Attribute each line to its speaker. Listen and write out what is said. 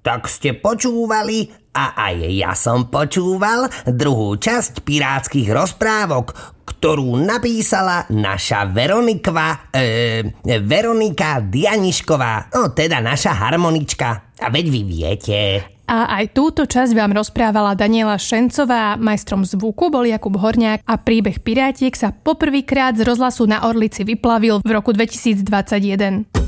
Speaker 1: Tak ste počúvali, a aj ja som počúval, druhú časť pirátskych rozprávok, ktorú napísala naša Veronika Dianišková, teda naša harmonička. A veď vy viete.
Speaker 2: A aj túto časť vám rozprávala Daniela Šencová, majstrom zvuku bol Jakub Horňák a príbeh Pirátiek sa poprvýkrát z rozhlasu na Orlici vyplavil v roku 2021.